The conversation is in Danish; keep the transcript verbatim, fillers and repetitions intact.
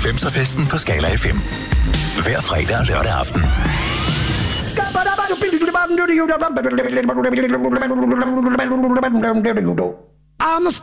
halvfemser-festen på Scala F M. Hver fredag og lørdag aften. I'm a